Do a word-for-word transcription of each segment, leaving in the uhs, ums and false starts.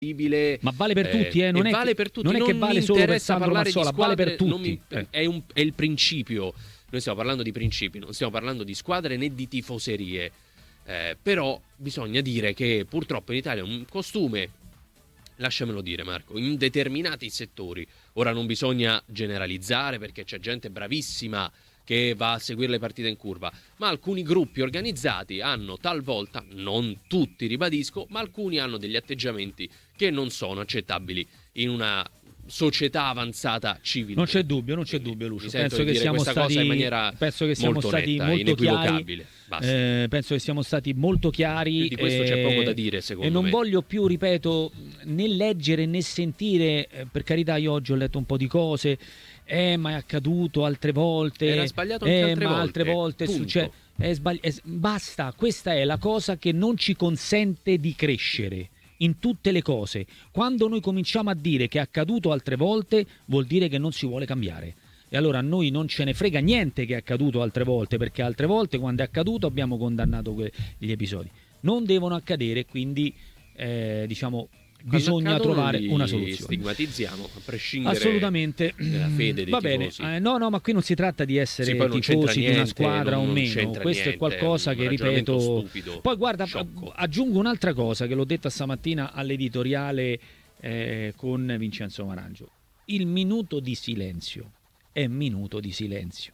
Ma vale per tutti, eh? Non, è, vale che, per tutti. non è che vale solo per Sandro Mazzola, vale per tutti. Mi, eh. è, un, è il principio. Noi stiamo parlando di principi, non stiamo parlando di squadre né di tifoserie. Eh, però bisogna dire che purtroppo in Italia un costume, lasciamelo dire Marco, in determinati settori, ora non bisogna generalizzare perché c'è gente bravissima che va a seguire le partite in curva, ma alcuni gruppi organizzati hanno talvolta, non tutti ribadisco, ma alcuni hanno degli atteggiamenti che non sono accettabili in una società avanzata civile. Non c'è dubbio, non c'è dubbio, Lucio. Penso che siamo questa stati, cosa in maniera penso che siamo molto stati netta, molto inequivocabile. chiari. Eh, penso che siamo stati molto chiari. Di questo eh, c'è poco da dire, secondo me. E non me. voglio più, ripeto, né leggere né sentire. Eh, per carità, io oggi ho letto un po' di cose. Eh, ma è accaduto altre volte. Era sbagliato anche eh, altre ma volte. altre volte Punto. succede. È sbagli- è, basta, questa è la cosa che non ci consente di crescere. In tutte le cose, quando noi cominciamo a dire che è accaduto altre volte, vuol dire che non si vuole cambiare. E allora a noi non ce ne frega niente che è accaduto altre volte, perché altre volte quando è accaduto abbiamo condannato gli episodi. Non devono accadere, quindi eh, diciamo bisogna trovare una soluzione. Stigmatizziamo, a prescindere assolutamente dalla fede dei va tifosi. bene, eh, no no, ma qui non si tratta di essere sì, tifosi niente, di una squadra non, o non meno, questo niente, è qualcosa è che ripeto stupido, poi guarda sciocco. Aggiungo un'altra cosa che l'ho detta stamattina all'editoriale eh, con Vincenzo Marangio: il minuto di silenzio è minuto di silenzio.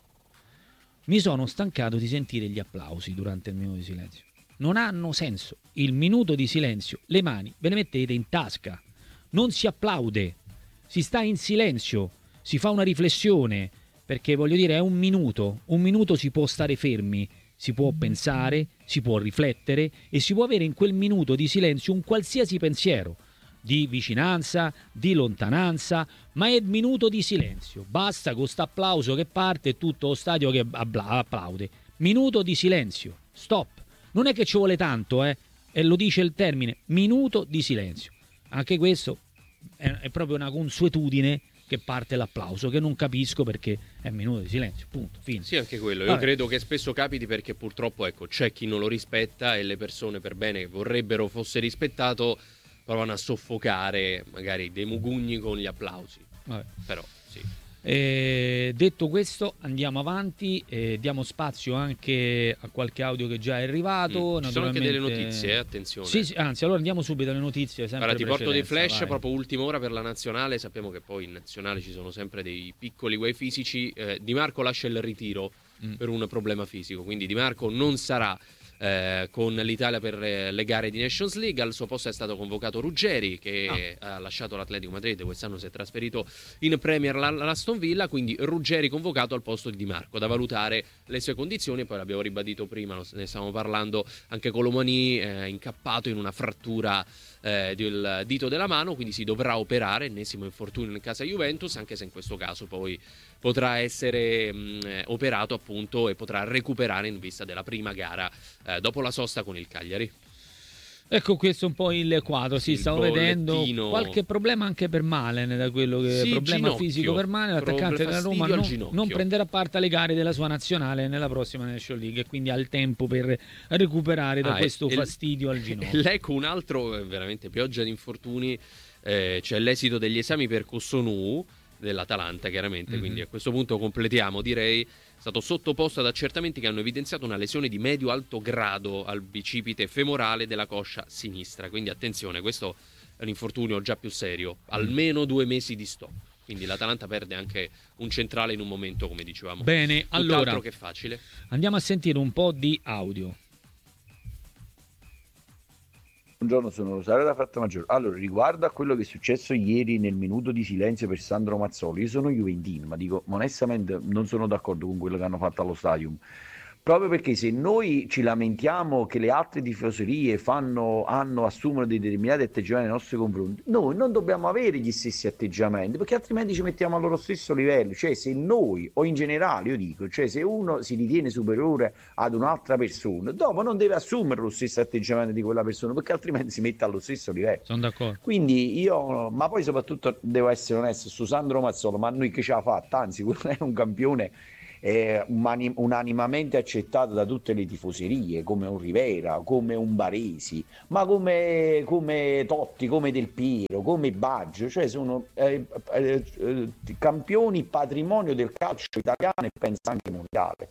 Mi sono stancato di sentire gli applausi durante il minuto di silenzio, non hanno senso. Il minuto di silenzio, le mani ve le mettete in tasca, non si applaude, si sta in silenzio, si fa una riflessione, perché voglio dire è un minuto, un minuto si può stare fermi, si può pensare, si può riflettere e si può avere in quel minuto di silenzio un qualsiasi pensiero, di vicinanza, di lontananza, ma è minuto di silenzio, basta con questo applauso che parte e tutto lo stadio che applaude, minuto di silenzio, stop, non è che ci vuole tanto, eh, e lo dice il termine, minuto di silenzio. Anche questo è, è proprio una consuetudine che parte l'applauso, che non capisco perché è un minuto di silenzio, punto, fine. Sì, anche quello. Io Vabbè. credo che spesso capiti perché purtroppo ecco c'è chi non lo rispetta e le persone per bene che vorrebbero fosse rispettato provano a soffocare magari dei mugugni con gli applausi. Vabbè. Però sì. Eh, detto questo andiamo avanti, eh, diamo spazio anche a qualche audio che già è arrivato. Mm. Ci sono anche delle notizie, eh, attenzione. Sì, sì, anzi allora andiamo subito alle notizie. Guarda, ti porto dei flash, vai. proprio ultima ora per la nazionale. Sappiamo che poi in nazionale ci sono sempre dei piccoli guai fisici. eh, Di Marco lascia il ritiro mm. per un problema fisico, quindi Di Marco non sarà Eh, con l'Italia per eh, le gare di Nations League. Al suo posto è stato convocato Ruggeri, che ah. ha lasciato l'Atletico Madrid, quest'anno si è trasferito in Premier all'Aston Villa, quindi Ruggeri convocato al posto di Di Marco, da valutare le sue condizioni. Poi l'abbiamo ribadito prima, ne stavamo parlando anche Colomani, eh, incappato in una frattura eh, del dito della mano, quindi si dovrà operare, ennesimo infortunio in casa Juventus, anche se in questo caso poi potrà essere mh, operato appunto e potrà recuperare in vista della prima gara eh, dopo la sosta con il Cagliari. Ecco, questo è un po' il quadro, si il stavo vedendo qualche problema anche per Malen, da quello che sì, problema ginocchio, fisico per Malen, l'attaccante della Roma non, non prenderà parte alle gare della sua nazionale nella prossima National League e quindi ha il tempo per recuperare da ah, questo e, fastidio e, al ginocchio. Ecco un altro veramente pioggia di infortuni, eh, c'è l'esito degli esami per Cossonù dell'Atalanta chiaramente, mm-hmm. quindi a questo punto completiamo, direi. È stato sottoposto ad accertamenti che hanno evidenziato una lesione di medio-alto grado al bicipite femorale della coscia sinistra, quindi attenzione, questo è un infortunio già più serio, almeno due mesi di stop, quindi l'Atalanta perde anche un centrale in un momento, come dicevamo, bene, allora che facile. Andiamo a sentire un po' di audio. Buongiorno, sono Rosario da Frattamaggiore. Allora, riguardo a quello che è successo ieri nel minuto di silenzio per Sandro Mazzola, io sono juventino, ma dico onestamente non sono d'accordo con quello che hanno fatto allo stadium. Proprio perché se noi ci lamentiamo che le altre tifoserie fanno, hanno, assumono dei determinati atteggiamenti nei nostri confronti, noi non dobbiamo avere gli stessi atteggiamenti, perché altrimenti ci mettiamo al loro stesso livello. Cioè, se noi, o in generale, io dico, cioè se uno si ritiene superiore ad un'altra persona, dopo non deve assumere lo stesso atteggiamento di quella persona, perché altrimenti si mette allo stesso livello. Sono d'accordo. Quindi io, ma poi soprattutto devo essere onesto su Sandro Mazzola, ma noi che ce l'ha fatta, anzi quello è un campione è umani- unanimamente accettato da tutte le tifoserie, come un Rivera, come un Baresi, ma come, come Totti, come Del Piero, come Baggio, cioè sono eh, eh, eh, campioni, patrimonio del calcio italiano e pensa anche mondiale.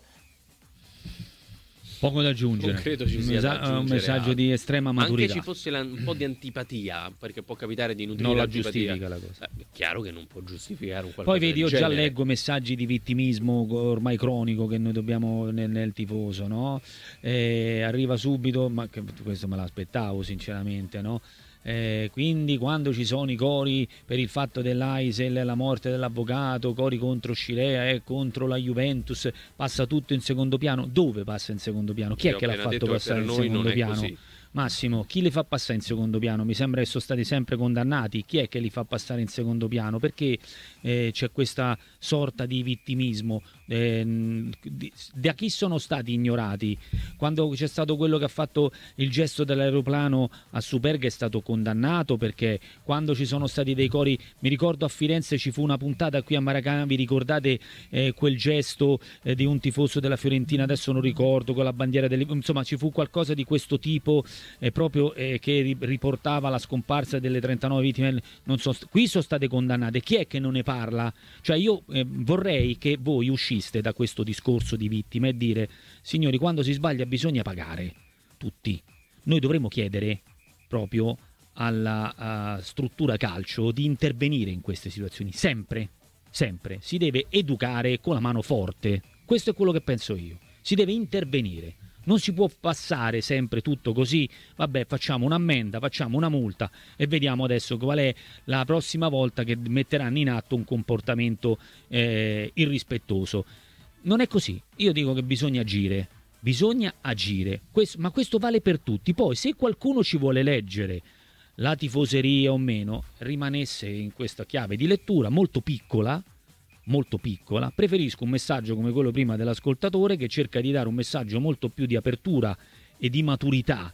Poco da aggiungere. Non credo ci un, sia mesa- da aggiungere un messaggio altro. di estrema Ma maturità. anche ci fosse la- un po' di antipatia, perché può capitare di nutrire Non la antipatia. giustifica la cosa. Eh, è chiaro che non può giustificare un qualcosa Poi vedi, del io già genere. leggo messaggi di vittimismo ormai cronico che noi dobbiamo nel, nel tifoso, no? Eh, arriva subito, ma che- questo me l'aspettavo sinceramente, no? Eh, quindi quando ci sono i cori per il fatto dell'Aisel, la morte dell'avvocato, cori contro Scirea e contro la Juventus, passa tutto in secondo piano. Dove passa in secondo piano? Chi Io è ho che l'ha appena fatto detto che passare per in noi secondo non è piano? così. Massimo, chi li fa passare in secondo piano? Mi sembra che sono stati sempre condannati. Chi è che li fa passare in secondo piano? Perché eh, c'è questa sorta di vittimismo? Eh, di- da chi sono stati ignorati? Quando c'è stato quello che ha fatto il gesto dell'aeroplano a Superga è stato condannato, perché quando ci sono stati dei cori, mi ricordo a Firenze ci fu una puntata qui a Maracanã, vi ricordate eh, quel gesto eh, di un tifoso della Fiorentina, adesso non ricordo, con la bandiera delle... insomma ci fu qualcosa di questo tipo eh, proprio eh, che ri- riportava la scomparsa delle trentanove vittime. Non so, qui sono state condannate. Chi è che non ne parla? Cioè io eh, vorrei che voi usciste da questo discorso di vittime e dire: signori, quando si sbaglia bisogna pagare tutti. Noi dovremmo chiedere proprio alla uh, struttura calcio di intervenire in queste situazioni sempre, sempre. Si deve educare con la mano forte. Questo è quello che penso io. Si deve intervenire. Non si può passare sempre tutto così, vabbè, facciamo un'ammenda, facciamo una multa e vediamo adesso qual è la prossima volta che metteranno in atto un comportamento eh, irrispettoso. Non è così. Io dico che bisogna agire, bisogna agire, questo, ma questo vale per tutti. Poi se qualcuno ci vuole leggere la tifoseria o meno, rimanesse in questa chiave di lettura molto piccola, molto piccola, preferisco un messaggio come quello prima dell'ascoltatore, che cerca di dare un messaggio molto più di apertura e di maturità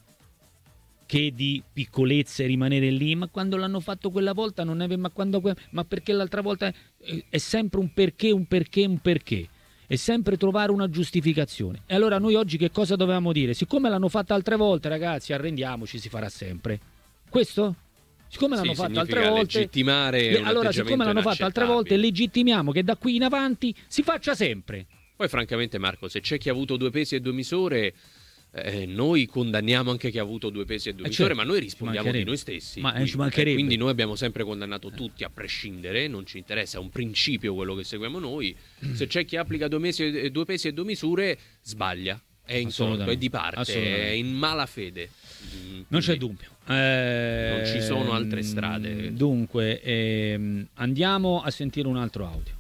che di piccolezza e rimanere lì. Ma quando l'hanno fatto quella volta non è, ma, quando, ma perché l'altra volta è, è sempre un perché, un perché, un perché, è sempre trovare una giustificazione. E allora noi oggi che cosa dovevamo dire? Siccome l'hanno fatta altre volte, ragazzi, arrendiamoci, si farà sempre questo? Siccome l'hanno Sì, fatto altre significa volte, legittimare un allora siccome l'hanno fatto altre volte, inaccettabile. legittimiamo che da qui in avanti si faccia sempre. Poi francamente, Marco, se c'è chi ha avuto due pesi e due misure, eh, noi condanniamo anche chi ha avuto due pesi e due Eh, misure, certo, ma noi ci rispondiamo di mancherebbe. noi stessi. Ma, eh, quindi, ci mancherebbe. quindi noi abbiamo sempre condannato tutti a prescindere, non ci interessa, è un principio quello che seguiamo noi. Se c'è chi applica due, mesi e, due pesi e due misure, sbaglia. È in torto, è di parte, è in malafede. Non c'è dubbio. Eh, Non ci sono altre strade. Dunque, ehm, andiamo a sentire un altro audio.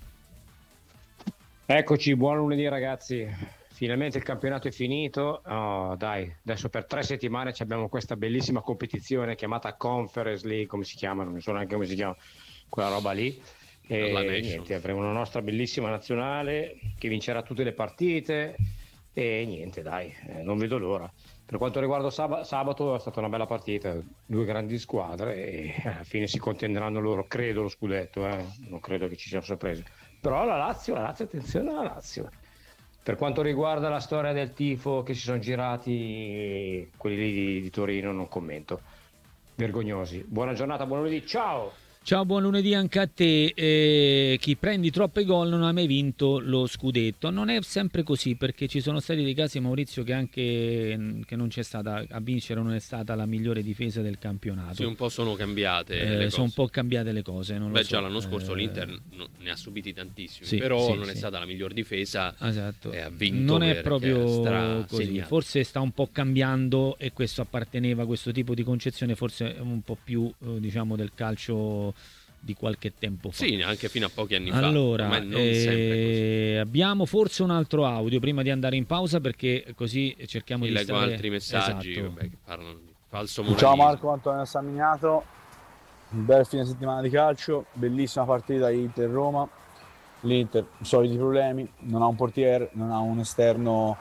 Eccoci, buon lunedì ragazzi. Finalmente il campionato è finito. Oh, dai, adesso per tre settimane abbiamo questa bellissima competizione chiamata Conference League, come si chiama? Non so neanche come si chiama quella roba lì. E niente, avremo una nostra bellissima nazionale che vincerà tutte le partite. E niente, dai, eh, non vedo l'ora. Per quanto riguarda sab- sabato è stata una bella partita, due grandi squadre e alla fine si contenderanno loro, credo, lo scudetto, eh. Non credo che ci siano sorprese. Però la Lazio, la Lazio, attenzione alla Lazio. Per quanto riguarda la storia del tifo che si sono girati quelli lì di, di Torino, non commento. Vergognosi. Buona giornata, buon lunedì, ciao! Ciao, buon lunedì anche a te. Eh, chi prendi troppe gol non ha mai vinto lo scudetto. Non è sempre così, perché ci sono stati dei casi, Maurizio, che anche che non c'è stata a vincere, non è stata la migliore difesa del campionato. Sì, un po' sono cambiate eh, le sono cose. un po' cambiate le cose. Non Beh, lo so. già l'anno scorso eh... l'Inter no, ne ha subiti tantissimi, sì, però sì, non sì. è stata la miglior difesa. Esatto. E ha vinto. Non è proprio così. segnato. Forse sta un po' cambiando, e questo apparteneva, questo tipo di concezione forse un po' più eh, diciamo del calcio di qualche tempo fa. Sì, anche fino a pochi anni allora, fa. Allora, non eh, sempre abbiamo forse un altro audio prima di andare in pausa, perché così cerchiamo così. di Leggo stare... altri messaggi, esatto. vabbè, che parlano di falso Ciao moralismo. Marco, Antonio Samignato, un bel fine settimana di calcio, bellissima partita Inter-Roma. L'Inter, soliti problemi, non ha un portiere, non ha un esterno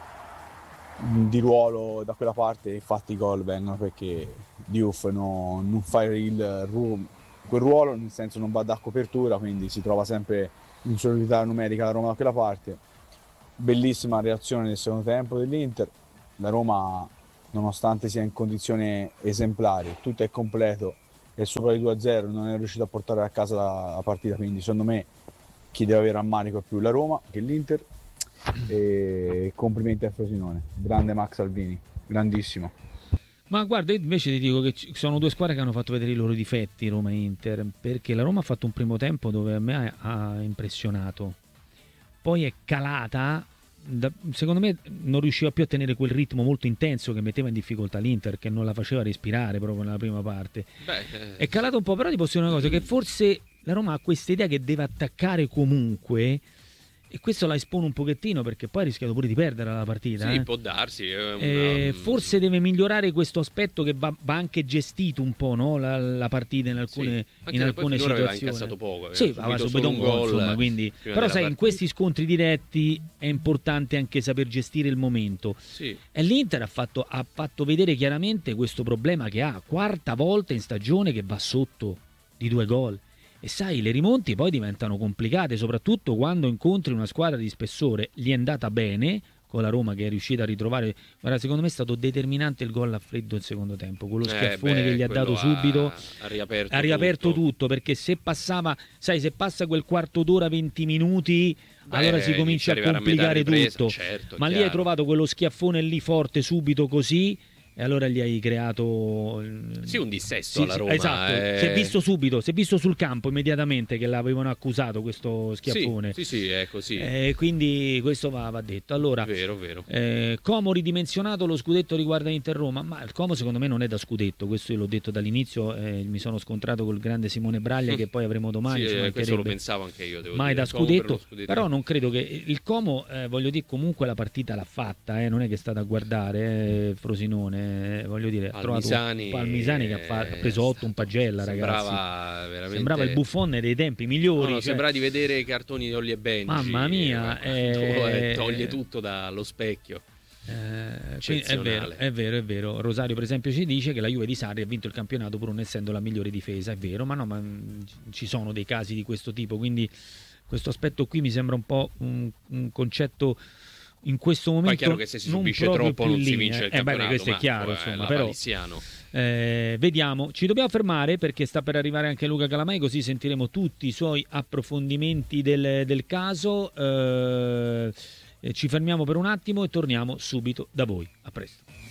di ruolo da quella parte, infatti i gol vengono perché Diouf no, non fa il, quel ruolo, nel senso non va da copertura, quindi si trova sempre in superiorità numerica la Roma da quella parte. Bellissima reazione nel secondo tempo dell'Inter. La Roma, nonostante sia in condizioni esemplari, tutto è completo e sopra di due a zero non è riuscito a portare a casa la, la partita, quindi secondo me chi deve avere rammarico è più la Roma che l'Inter. E complimenti a Frosinone, grande Max Salvini, grandissimo. Ma guarda, io invece ti dico che ci sono due squadre che hanno fatto vedere i loro difetti, Roma e Inter, perché la Roma ha fatto un primo tempo dove a me ha impressionato, poi è calata, da, secondo me non riusciva più a tenere quel ritmo molto intenso che metteva in difficoltà l'Inter, che non la faceva respirare proprio nella prima parte. Beh, eh, è calata un po', però ti posso dire una cosa, che forse la Roma ha questa idea che deve attaccare comunque, e questo la espone un pochettino, perché poi ha rischiato pure di perdere la partita. sì, eh. può darsi. È una... Eh, forse deve migliorare questo aspetto, che va, va anche gestito un po', no? la, la partita in alcune, sì, in alcune poi aveva situazioni. incassato poco, Sì, aveva aveva subito subito un solo un gol, gol, insomma, quindi... prima Però della sai, in partita. questi scontri diretti è importante anche saper gestire il momento. Sì. E l'Inter ha fatto, ha fatto vedere chiaramente questo problema che ha, quarta volta in stagione che va sotto di due gol. E sai, le rimonti poi diventano complicate, soprattutto quando incontri una squadra di spessore. Gli è andata bene con la Roma, che è riuscita a ritrovare. Guarda, secondo me è stato determinante il gol a freddo il secondo tempo, quello schiaffone Eh beh, che gli ha quello dato subito. Ha, ha riaperto, ha riaperto tutto. tutto, perché se passava, sai, se passa quel quarto d'ora, venti minuti, Beh, allora si comincia a inizia arrivare complicare a metà ripresa, tutto. certo, Ma lì chiaro. hai trovato quello schiaffone lì forte subito così, e allora gli hai creato sì, un dissesto sì, alla sì, Roma. esatto, eh. si è visto subito, si è visto sul campo immediatamente che l'avevano accusato questo schiaffone. Sì, sì, sì, è così. Eh, quindi questo va, va detto. Allora, vero, vero. eh, Como ridimensionato, lo scudetto riguarda Inter Roma, ma il Como secondo me non è da scudetto, questo io l'ho detto dall'inizio, eh, mi sono scontrato col grande Simone Braglia che poi avremo domani, sì, ci eh, questo lo mancherebbe. pensavo anche io, devo mai dire. da Como per scudetto, lo scudetto. però non credo che il Como, eh, voglio dire, comunque la partita l'ha fatta, eh, non è che è stata a guardare, eh, Frosinone, eh, voglio dire, ha trovato Palmisani, Palmisani che ha, fa- ha preso otto un pagella, sembrava ragazzi. veramente... Sembrava il Buffon dei tempi migliori. No, no, cioè... sembrava di vedere i cartoni di Olli e Benji. Mamma mia, eh, eh... toglie tutto dallo specchio. Eh, è vero, è vero, è vero. Rosario per esempio ci dice che la Juve di Sarri ha vinto il campionato pur non essendo la migliore difesa, è vero, ma no, ma ci sono dei casi di questo tipo, quindi questo aspetto qui mi sembra un po' un, un concetto in questo momento. Poi è chiaro che se si non subisce proprio troppo più non si linea. vince il eh, campionato. beh, questo è chiaro, ma, insomma, eh, però eh, vediamo, ci dobbiamo fermare perché sta per arrivare anche Luca Calamai, così sentiremo tutti i suoi approfondimenti del, del caso. Eh, ci fermiamo per un attimo e torniamo subito da voi. A presto.